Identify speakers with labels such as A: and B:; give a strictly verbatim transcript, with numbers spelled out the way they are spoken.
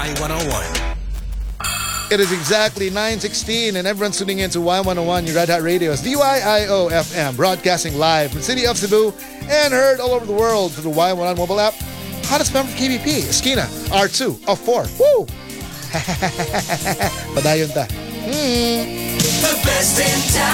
A: Y one oh one.
B: It is exactly nine sixteen and everyone's tuning in to Y one oh one, your Red Hot Radio's D Y I O F M, broadcasting live from the city of Cebu and heard all over the world through the Y one oh one mobile app. Hottest member of K B P, Esquina, R two of four. Woo! Padayon ta.
C: The best in town.